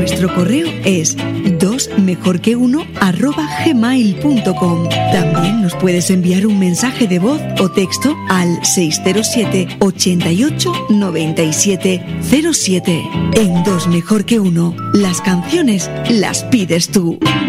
Nuestro correo es dosmejorqueuno@gmail.com. También nos puedes enviar un mensaje de voz o texto al 607 88 97 07. En Dos Mejor que Uno, las canciones las pides tú.